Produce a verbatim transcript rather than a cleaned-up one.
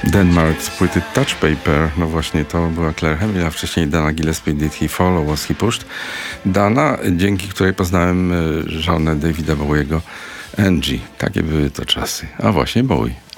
Denmark z płyty Touch Paper. No właśnie, to była Claire Hemil, a wcześniej Dana Gillespie, Did He Follow, Was He Pushed. Dana, dzięki której poznałem żonę Davida Bowiego, Angie. Takie były to czasy. A właśnie Bowie.